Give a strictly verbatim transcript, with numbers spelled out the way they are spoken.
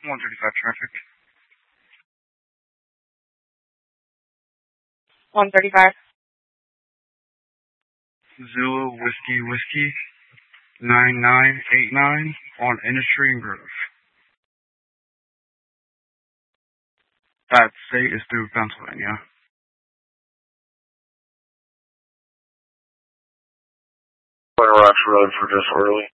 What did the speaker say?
one thirty-five traffic. one thirty-five. Zulu Whiskey Whiskey nine nine eight nine on Industry and Grove. That state is through Pennsylvania. Point Rocks Road for disorderly.